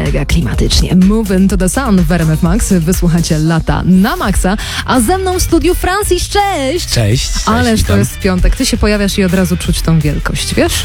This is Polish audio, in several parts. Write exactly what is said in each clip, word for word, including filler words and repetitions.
mega klimatycznie. Move into the sun w R M F Max. Wysłuchacie Lata na Maxa. A ze mną w studiu Francis, cześć! Cześć. cześć Ależ witam. to jest piątek. Ty się pojawiasz i od razu czuć tą wielkość, wiesz?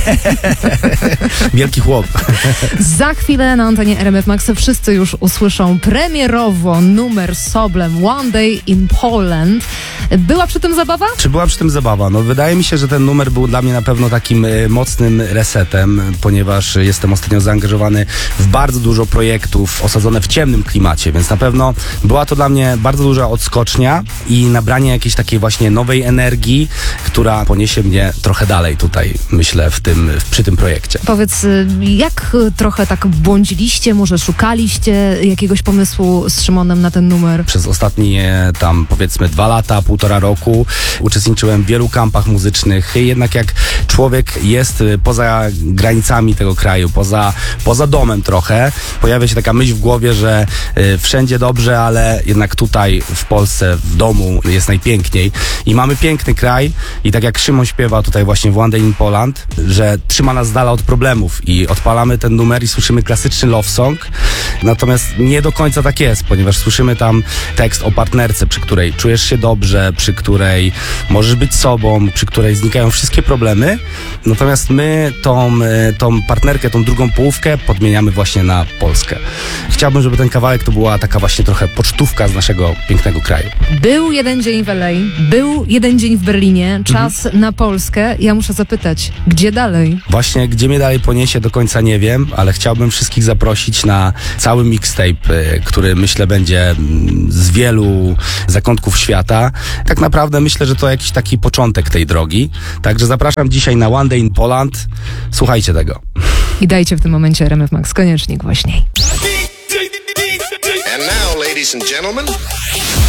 Wielki chłop. Za chwilę na antenie R M F Max wszyscy już usłyszą premierowo numer z Soblem One Day in Poland. Była przy tym zabawa? Czy była przy tym zabawa? No wydaje mi się, że ten numer był dla mnie na pewno takim y, mocnym resetem, ponieważ jestem ostatnio zaangażowany w bardzo dużo projektów osadzone w ciemnym klimacie, więc na pewno była to dla mnie bardzo duża odskocznia i nabranie jakiejś takiej właśnie nowej energii, która poniesie mnie trochę dalej tutaj, myślę, w tym, w, przy tym projekcie. Powiedz, jak trochę tak błądziliście, może szukaliście jakiegoś pomysłu z Szymonem na ten numer? Przez ostatnie tam powiedzmy dwa lata, półtora roku uczestniczyłem w wielu kampach muzycznych. Jednak jak człowiek jest poza granicami tego kraju, poza, poza domem trochę, pojawia się taka myśl w głowie, że y, wszędzie dobrze, ale jednak tutaj w Polsce, w domu jest najpiękniej. I mamy piękny kraj i tak jak Szymon śpiewa tutaj właśnie w One Day in Poland, że trzyma nas z dala od problemów i odpalamy ten numer i słyszymy klasyczny love song. Natomiast nie do końca tak jest, ponieważ słyszymy tam tekst o partnerce, przy której czujesz się dobrze, przy której możesz być sobą, przy której znikają wszystkie problemy. Natomiast my tą, tą partnerkę, tą drugą połówkę podmieniamy właśnie na Polskę. Chciałbym, żeby ten kawałek to była taka właśnie trochę pocztówka z naszego pięknego kraju. Był jeden dzień w L A, był jeden dzień w Berlinie, czas Mhm. na Polskę. Ja muszę zapytać, gdzie dalej? Właśnie, gdzie mnie dalej poniesie, do końca nie wiem, ale chciałbym wszystkich zaprosić na cały mixtape, który myślę będzie mm, z wielu zakątków świata. Tak naprawdę myślę, że to jakiś taki początek tej drogi. Także zapraszam dzisiaj na One Day in Poland. Słuchajcie tego. I dajcie w tym momencie R M F Max koniecznie głośniej. And now, ladies and gentlemen,